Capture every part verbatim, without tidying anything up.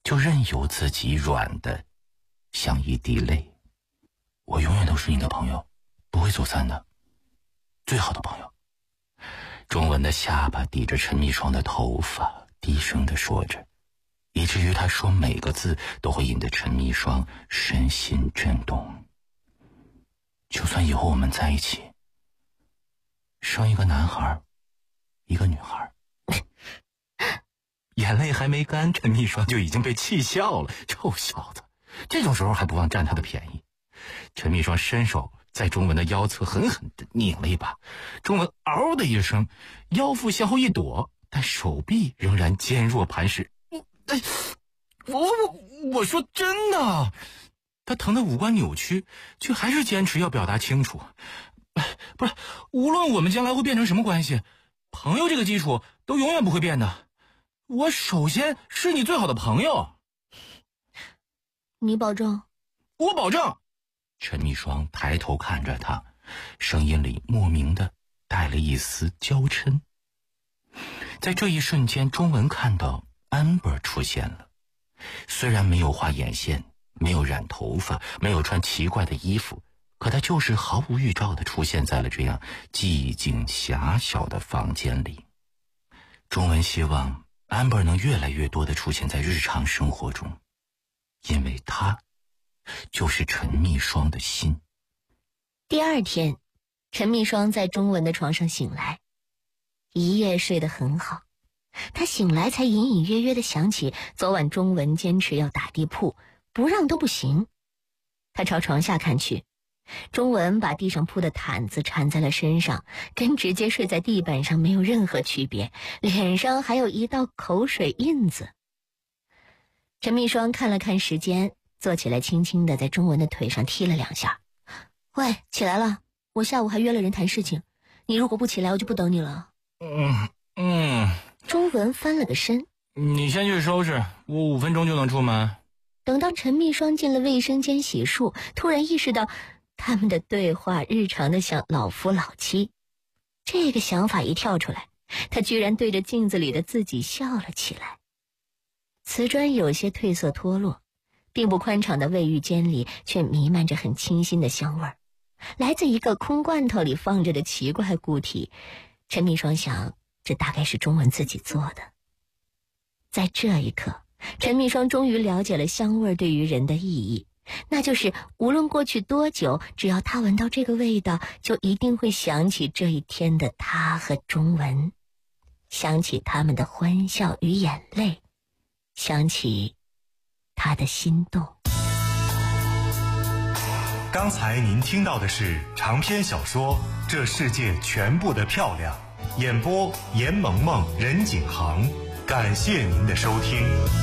就任由自己软的像一滴泪。我永远都是你的朋友，不会走散的，最好的朋友。钟文的下巴抵着陈密霜的头发，低声地说着，以至于他说每个字都会引得陈密霜身心震动。就算以后我们在一起，生一个男孩，一个女孩。眼泪还没干，陈密霜就已经被气笑了。臭小子，这种时候还不忘占他的便宜。陈密霜伸手在钟文的腰侧狠狠地拧了一把，钟文嗷的一声，腰腹向后一躲，但手臂仍然坚若磐石。我我我我说真的。他疼得五官扭曲，却还是坚持要表达清楚。不是，无论我们将来会变成什么关系，朋友这个基础都永远不会变的。我首先是你最好的朋友。 你保证？ 我保证。陈密霜抬头看着他，声音里莫名的带了一丝娇嗔。在这一瞬间，钟文看到 Amber 出现了。虽然没有画眼线，没有染头发，没有穿奇怪的衣服，可他就是毫无预兆地出现在了这样寂静狭小的房间里。钟文希望 Amber 能越来越多地出现在日常生活中，因为她就是陈密霜的心。 第二天，陈密霜在钟文的床上醒来，一夜睡得很好。他醒来才隐隐约约地想起昨晚钟文坚持要打地铺，不让都不行。他朝床下看去，钟文把地上铺的毯子缠在了身上，跟直接睡在地板上没有任何区别，脸上还有一道口水印子。陈密霜看了看时间，坐起来轻轻地在钟文的腿上踢了两下。喂，起来了，我下午还约了人谈事情，你如果不起来我就不等你了。 嗯嗯。 钟文翻了个身， 你先去收拾，我五分钟就能出门。 等到陈密霜进了卫生间洗漱，突然意识到他们的对话日常的像老夫老妻。这个想法一跳出来，他居然对着镜子里的自己笑了起来。瓷砖有些褪色脱落，并不宽敞的卫浴间里却弥漫着很清新的香味儿，来自一个空罐头里放着的奇怪固体。陈密霜想，这大概是钟文自己做的。在这一刻，陈密霜终于了解了香味对于人的意义，那就是无论过去多久，只要他闻到这个味道，就一定会想起这一天的他和钟文，想起他们的欢笑与眼泪，想起他的心动。 刚才您听到的是长篇小说《这世界全部的漂亮》，演播严萌萌、任景航。感谢您的收听。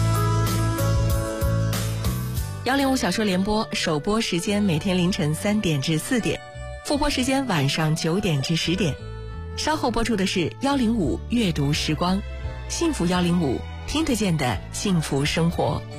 幺零五小说联播首播时间每天凌晨三点至四点，复播时间晚上九点至十点。稍后播出的是幺零五阅读时光，幸福幺零五听得见的幸福生活。